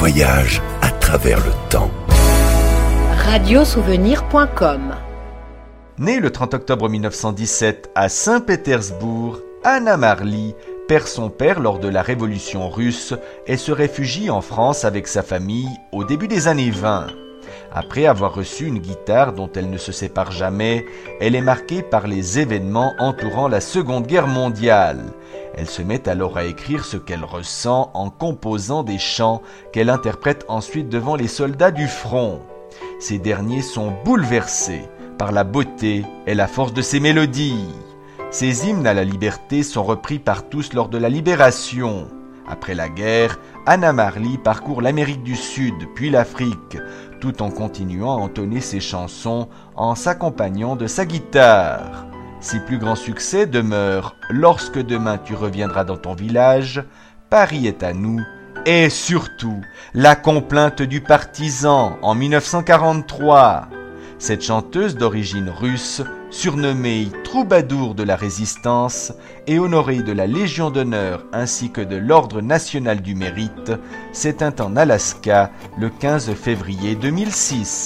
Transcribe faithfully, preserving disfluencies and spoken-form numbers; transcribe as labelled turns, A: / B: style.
A: voyage à travers le temps.
B: radiosouvenir point com.
C: Née le trente octobre mille neuf cent dix-sept à Saint-Pétersbourg, Anna Marly perd son père lors de la Révolution russe et se réfugie en France avec sa famille au début des années vingt. Après avoir reçu une guitare dont elle ne se sépare jamais, elle est marquée par les événements entourant la Seconde Guerre mondiale. Elle se met alors à écrire ce qu'elle ressent en composant des chants qu'elle interprète ensuite devant les soldats du front. Ces derniers sont bouleversés par la beauté et la force de ses mélodies. Ces hymnes à la liberté sont repris par tous lors de la Libération. Après la guerre, Anna Marly parcourt l'Amérique du Sud puis l'Afrique, tout en continuant à entonner ses chansons en s'accompagnant de sa guitare. Ses plus grands succès demeurent « Lorsque demain tu reviendras dans ton village »,« Paris est à nous » et surtout « La complainte du partisan » en mille neuf cent quarante-trois. Cette chanteuse d'origine russe, surnommée troubadour de la résistance et honorée de la Légion d'honneur ainsi que de l'Ordre national du mérite, s'éteint en Alaska le quinze février deux mille six.